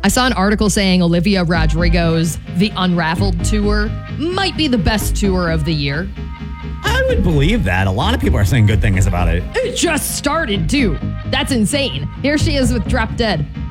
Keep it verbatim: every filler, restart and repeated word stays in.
I saw an article saying Olivia Rodrigo's The Unraveled tour might be the best tour of the year. I would believe that. A lot of people are saying good things about it. It just started, too. That's insane. Here she is with Drop Dead.